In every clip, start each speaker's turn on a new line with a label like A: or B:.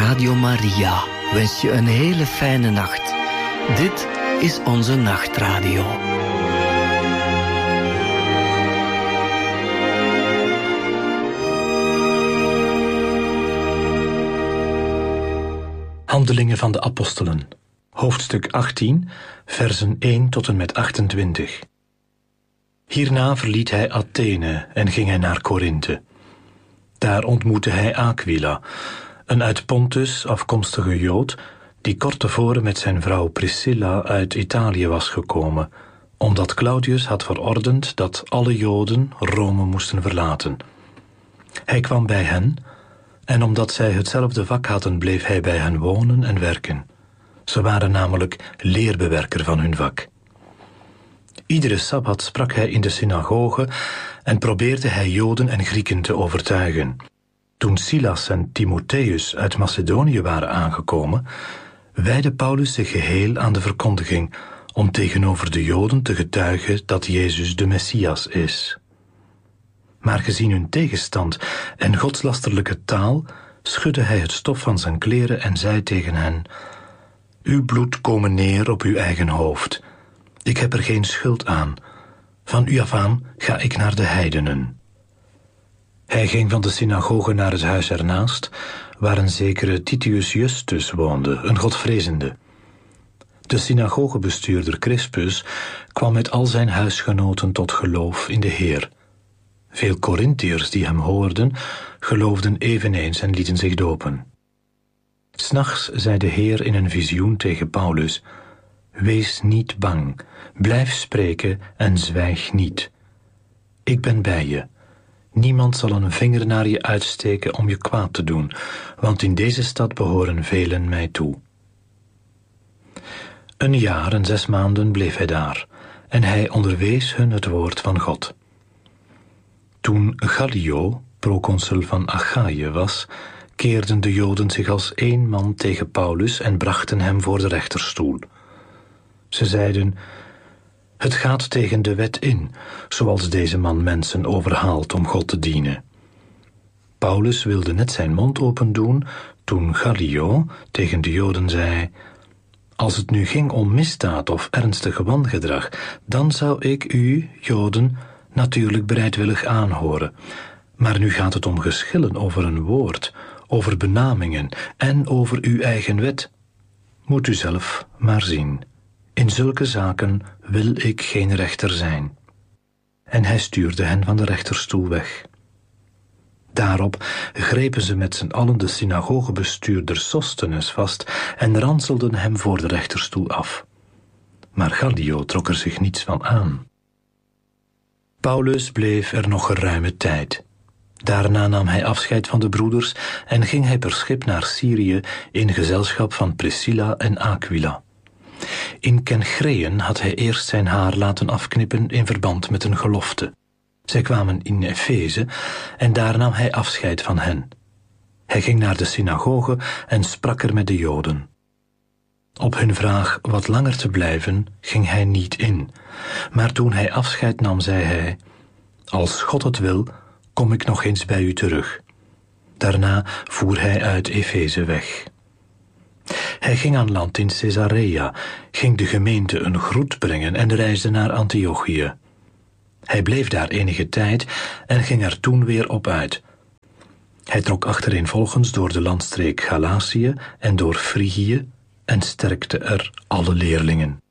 A: Radio Maria wens je een hele fijne nacht. Dit is onze nachtradio.
B: Handelingen van de Apostelen, hoofdstuk 18, versen 1 tot en met 28. Hierna verliet hij Athene en ging hij naar Korinthe. Daar ontmoette hij Aquila, een uit Pontus afkomstige Jood, die kort tevoren met zijn vrouw Priscilla uit Italië was gekomen, omdat Claudius had verordend dat alle Joden Rome moesten verlaten. Hij kwam bij hen, en omdat zij hetzelfde vak hadden, bleef hij bij hen wonen en werken. Ze waren namelijk leerbewerker van hun vak. Iedere sabbat sprak hij in de synagoge en probeerde hij Joden en Grieken te overtuigen. Toen Silas en Timotheus uit Macedonië waren aangekomen, wijdde Paulus zich geheel aan de verkondiging om tegenover de Joden te getuigen dat Jezus de Messias is. Maar gezien hun tegenstand en godslasterlijke taal, schudde hij het stof van zijn kleren en zei tegen hen: Uw bloed komen neer op uw eigen hoofd. Ik heb er geen schuld aan. Van u af aan ga ik naar de heidenen. Hij ging van de synagoge naar het huis ernaast, waar een zekere Titius Justus woonde, een godvrezende. De synagogebestuurder Crispus kwam met al zijn huisgenoten tot geloof in de Heer. Veel Korintiërs die hem hoorden, geloofden eveneens en lieten zich dopen. 'S Nachts zei de Heer in een visioen tegen Paulus: Wees niet bang, blijf spreken en zwijg niet. Ik ben bij je. Niemand zal een vinger naar je uitsteken om je kwaad te doen, want in deze stad behoren velen mij toe. 1 jaar en 6 maanden bleef hij daar, en hij onderwees hun het woord van God. Toen Gallio, proconsul van Achaïe, was, keerden de Joden zich als één man tegen Paulus en brachten hem voor de rechterstoel. Ze zeiden: Het gaat tegen de wet in, zoals deze man mensen overhaalt om God te dienen. Paulus wilde net zijn mond open doen, toen Gallio tegen de Joden zei: Als het nu ging om misdaad of ernstig wangedrag, dan zou ik u, Joden, natuurlijk bereidwillig aanhoren. Maar nu gaat het om geschillen over een woord, over benamingen en over uw eigen wet. Moet u zelf maar zien. In zulke zaken wil ik geen rechter zijn. En hij stuurde hen van de rechterstoel weg. Daarop grepen ze met z'n allen de synagogebestuurder Sostenes vast en ranselden hem voor de rechterstoel af. Maar Gallio trok er zich niets van aan. Paulus bleef er nog geruime tijd. Daarna nam hij afscheid van de broeders en ging hij per schip naar Syrië in gezelschap van Priscilla en Aquila. In Kenchreën had hij eerst zijn haar laten afknippen in verband met een gelofte. Zij kwamen in Efeze en daar nam hij afscheid van hen. Hij ging naar de synagoge en sprak er met de Joden. Op hun vraag wat langer te blijven, ging hij niet in. Maar toen hij afscheid nam, zei hij: Als God het wil, kom ik nog eens bij u terug. Daarna voer hij uit Efeze weg. Hij ging aan land in Caesarea, ging de gemeente een groet brengen en reisde naar Antiochië. Hij bleef daar enige tijd en ging er toen weer op uit. Hij trok achtereenvolgens door de landstreek Galatië en door Frigië en sterkte er alle leerlingen.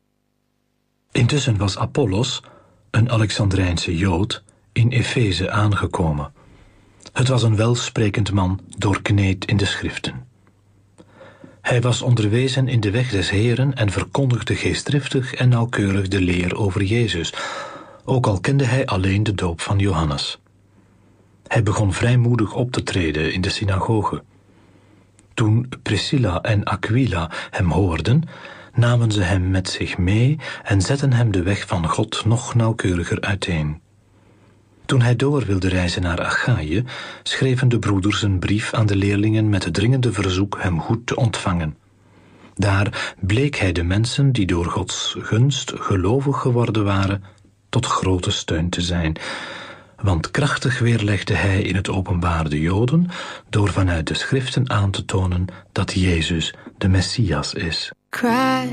B: Intussen was Apollos, een Alexandrijnse Jood, in Efeze aangekomen. Het was een welsprekend man, doorkneed in de schriften. Hij was onderwezen in de weg des Heeren en verkondigde geestdriftig en nauwkeurig de leer over Jezus, ook al kende hij alleen de doop van Johannes. Hij begon vrijmoedig op te treden in de synagoge. Toen Priscilla en Aquila hem hoorden, namen ze hem met zich mee en zetten hem de weg van God nog nauwkeuriger uiteen. Toen hij door wilde reizen naar Achaïe, schreven de broeders een brief aan de leerlingen met het dringende verzoek hem goed te ontvangen. Daar bleek hij de mensen die door Gods gunst gelovig geworden waren, tot grote steun te zijn, want krachtig weerlegde hij in het openbaar de Joden door vanuit de schriften aan te tonen dat Jezus de Messias is.
C: Cry